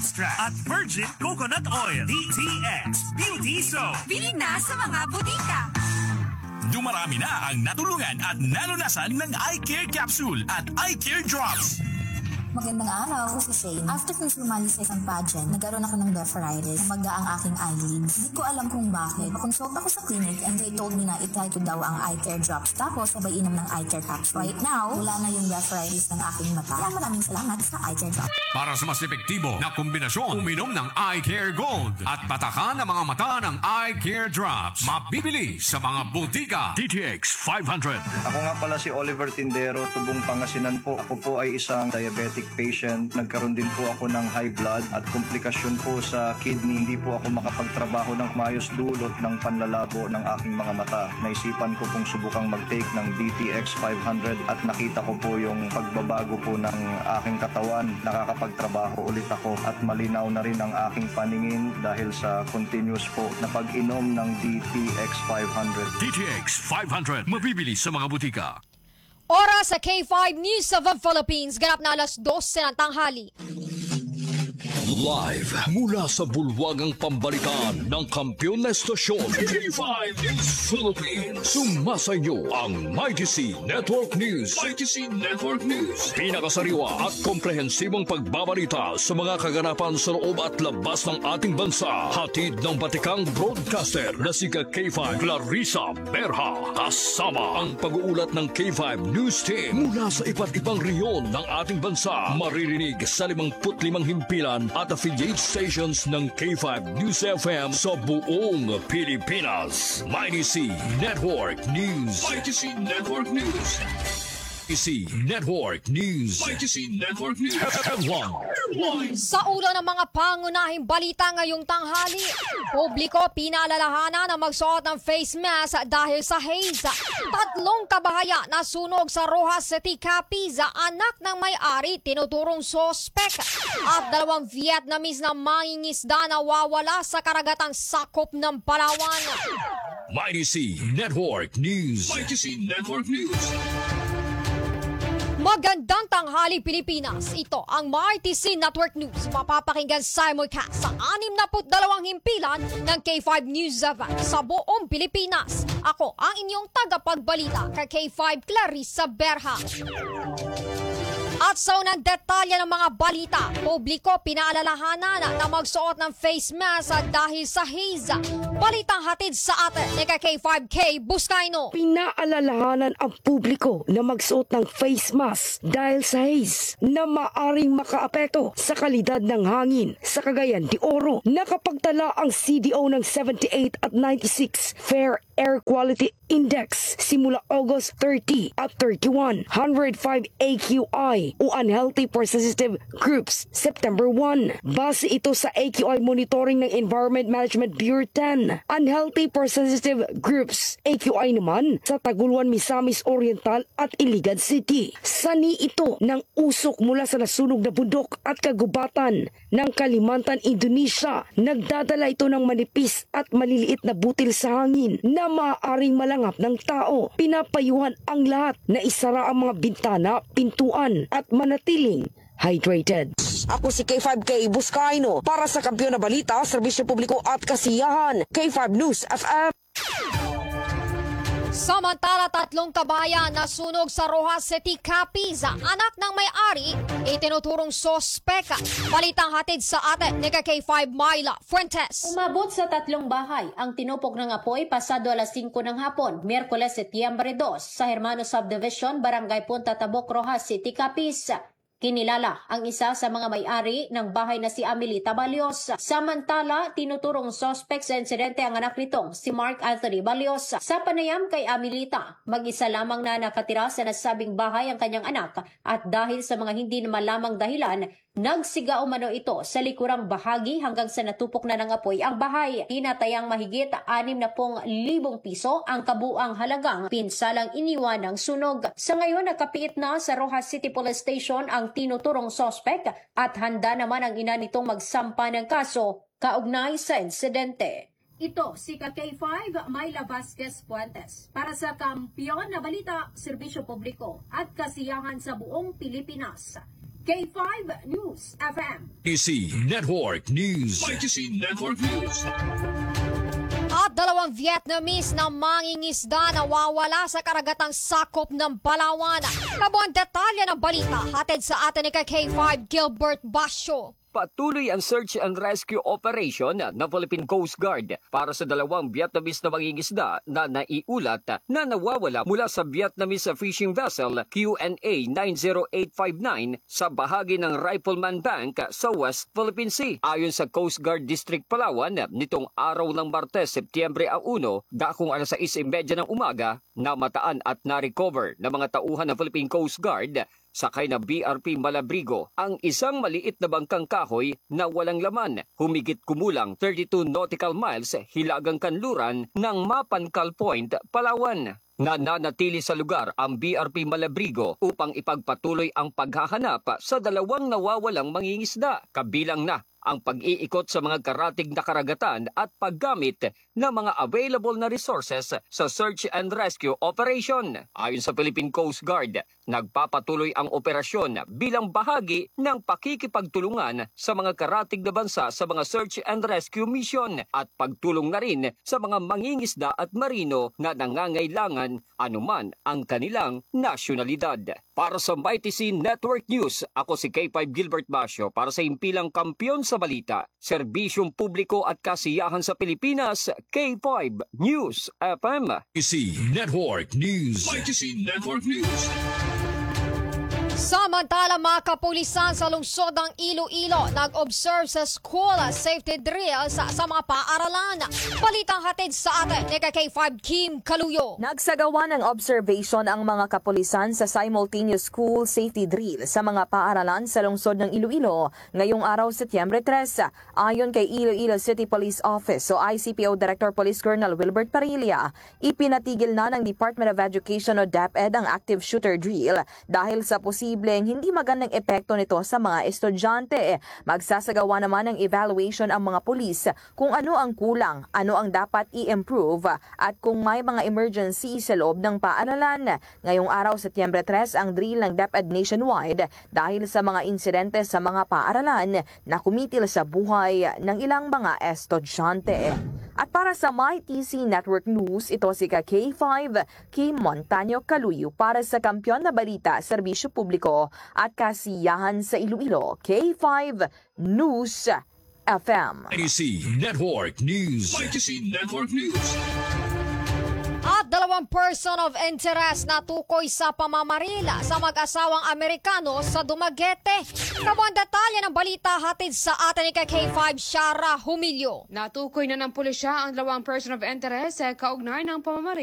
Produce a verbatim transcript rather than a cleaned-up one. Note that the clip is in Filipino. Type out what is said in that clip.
extract at virgin coconut oil. D T X Beauty Soap. Bili na sa mga butika. Dumarami na ang natulungan at nalunasan ng eye care capsule at eye care drops. Magandang araw, ako si Shane. After kong sumali sa isang pageant, nagkaroon ako ng blepharitis. Namaga ang aking eyelids. Hindi ko alam kung bakit. Consult ako sa clinic and they told me na itry ko daw ang eye care drops. Tapos, sabay inom ng eye care capsule. Right now, wala na yung blepharitis ng aking mata. Kaya maraming salamat sa eye care drops. Para sa mas epektibo na kombinasyon, uminom ng Eye Care Gold at patakan ang mga mata ng Eye Care Drops. Mabibili sa mga butika. D T X five hundred. Ako nga pala si Oliver Tindero, Tubong Pangasinan po. Ako po ay isang diabetic patient. Nagkaroon din po ako ng high blood at komplikasyon po sa kidney. Hindi po ako makapagtrabaho ng maayos dulot ng panlalabo ng aking mga mata. Naisipan ko pong subukang mag-take ng D T X five hundred at nakita ko po yung pagbabago po ng aking katawan. Nakakapagtrabaho ulit ako at malinaw na rin ang aking paningin dahil sa continuous po na pag-inom ng D T X five hundred. D T X five hundred. Mabibili sa mga butika. Oras sa K five News of the Philippines. Ganap na alas dose ng tanghali. Live mula sa bulwagang pambalitaan ng kampiyon na estasyon K five News Philippines. Sumasayo ang Mighty C Network News. Mighty C Network News. Pinakasariwa at komprehensibong pagbabalita sa mga kaganapan sa loob at labas ng ating bansa. Hatid ng batikang broadcaster na si K five Clarissa Berha. Kasama ang pag-uulat ng K five News Team mula sa iba't ibang reyon ng ating bansa. Maririnig sa limangput limang himpilan at affiliate stations ng K five News F M sa buong Pilipinas. Mighty C Network News. Mighty C Network News. Mighty C Network News. Mighty C Network News. Headline. Sa ulo ng mga pangunahing balita ngayong tanghali, publiko pinaalalahanan na magsuot ng face mask dahil sa haze. Tatlong kabahaya na sunog sa Rojas City, Capiz, anak ng may-ari, tinuturong sospek. At dalawang Vietnamese na mangingisda na wawala sa karagatang sakop ng Palawan. Mighty C Network News. Mighty C Network News. Magandang tanghali, Pilipinas. Ito ang Mighty C Network News. Mapapakinggan simulcast sa anim na dalawang himpilan ng K five News Event sa buong Pilipinas. Ako ang inyong tagapagbalita kay K five Clarissa Berha. At sa unang detalye ng mga balita, publiko pinaalalahanan na magsuot ng face mask dahil sa haze. Balitang hatid sa atin ni K five K Buscaino. Pinaalalahanan ang publiko na magsuot ng face mask dahil sa haze na maaring makaapekto sa kalidad ng hangin sa Cagayan de Oro. Nakapagtala ang C D O ng seventy-eight at ninety-six Fair Air Quality Index simula August thirty at thirty-one, one hundred five A Q I o Unhealthy Persistent Groups September first. Base ito sa A Q I monitoring ng Environment Management Bureau ten. Unhealthy Persistent Groups A Q I naman sa Taguluan, Misamis Oriental at Iligan City. Sani ito ng usok mula sa nasunog na bundok at kagubatan ng Kalimantan, Indonesia. Nagdadala ito ng manipis at maliliit na butil sa hangin na maaaring malangap ng tao. Pinapayuhan ang lahat na isara ang mga bintana, pintuan at manatiling hydrated. Ako si K five K Buscaino para sa Kampiyon na Balita, Serbisyo Publiko at Kasiyahan. K five News F M. Samantala, tatlong kabayan na sunog sa Rojas City, Capiz, anak ng may-ari, itinuturong sospek. Balitang hatid sa atin ni K five Myla Fuentes. Umabot sa tatlong bahay ang tinupok ng apoy pasado alas singko ng hapon, Miyerkules, Setyembre dos, sa Hermano Subdivision, Barangay Punta Tabok, Rojas City, Capiz. Kinilala ang isa sa mga may-ari ng bahay na si Amelita Balios. Samantala, tinuturong suspect sa insidente ang anak nitong si Mark Anthony Balios. Sa panayam kay Amelita, mag-isa lamang na nakatira sa nasabing bahay ang kanyang anak at dahil sa mga hindi na malamang dahilan, nagsiga umano ito sa likurang bahagi hanggang sa natupok na ng apoy ang bahay. Tinatayang mahigit anim na pong libong piso ang kabuang halagang pinsalang iniwan ng sunog. Sa ngayon, nakapiit na sa Rojas City Police Station ang tinuturong suspect at handa naman ang ina nitong magsampa ng kaso kaugnay sa insidente. Ito si K five Myla Vasquez Fuentes para sa Kampiyon na Balita, Serbisyo Publiko at Kasiyahan sa buong Pilipinas. K five News F M. I C Network News. I C Network News. At dalawang Vietnamese na mangingisda nawawala sa karagatang sakop ng Palawan. Kabuang detalye ng balita hatid sa atin ni K five Gilbert Basyo. Patuloy ang search and rescue operation ng Philippine Coast Guard para sa dalawang Vietnamese na mangingisda na naiulat na nawawala mula sa Vietnamese fishing vessel Q N A nine zero eight five nine sa bahagi ng Rifleman Bank sa West Philippine Sea. Ayon sa Coast Guard District Palawan, nitong araw ng Martes, Setyembre uno, dakong alas sais trenta ng umaga, namataan at na-recover ng mga tauhan ng Philippine Coast Guard sakay na B R P Malabrigo ang isang maliit na bangkang kahoy na walang laman, humigit kumulang thirty-two nautical miles hilagang kanluran ng Mapankal Point, Palawan. Nananatili sa lugar ang B R P Malabrigo upang ipagpatuloy ang paghahanap sa dalawang nawawalang mangingisda, kabilang na ang pag-iikot sa mga karatig na karagatan at paggamit ng mga available na resources sa search and rescue operation. Ayon sa Philippine Coast Guard, nagpapatuloy ang operasyon bilang bahagi ng pakikipagtulungan sa mga karatig na bansa sa mga search and rescue mission at pagtulong na rin sa mga mangingisda at marino na nangangailangan anuman ang kanilang nasyonalidad. Para sa Mighty C Network News, ako si K five Gilbert Basyo para sa Impilang Kampiyon sa Balita, Serbisyong Publiko at Kasiyahan sa Pilipinas, K five News F M. I C Network News. Mighty C Network News. Samantala, mga kapulisan sa lungsod ng Iloilo nag-observe sa school safety drills sa, sa mga paaralan. Balitang hatid sa atin ni K five Kim Kaluyo. Nagsagawa ng observation ang mga kapulisan sa simultaneous school safety drill sa mga paaralan sa lungsod ng Iloilo ngayong araw Setyembre tres. Ayon kay Iloilo City Police Office o I C P O Director Police Colonel Wilbert Parilla, ipinatigil na ng Department of Education o DepEd ang active shooter drill dahil sa posibleng hindi magandang epekto nito sa mga estudyante. Magsasagawa naman ng evaluation ang mga pulis kung ano ang kulang, ano ang dapat i-improve at kung may mga emergency sa loob ng paaralan. Ngayong araw, Setyembre tres, ang drill ng DepEd nationwide dahil sa mga insidente sa mga paaralan na kumitil sa buhay ng ilang mga estudyante. At para sa Mighty C Network News, ito si K five Kim Montaño Kaluyo para sa Kampiyon na Balita, Serbisyo Publiko at Kasiyahan sa Iloilo, K five News F M. I C Network News. I C Network News. At dalawang person of interest na tukoy sa pamamarila sa mag-asawang Amerikano sa Dumaguete. Kabuang detalye ng balita hatid sa atin ni K five Shara Humilio. Natukoy na ng pulisya ang dalawang person of interest sa kaugnay ng pamamarila